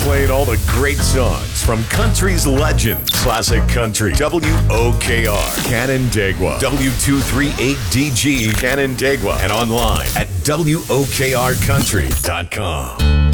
playing all the great songs from country's legends. Classic Country, WOKR, Canandaigua, W238DG, Canandaigua, and online at WOKRCountry.com.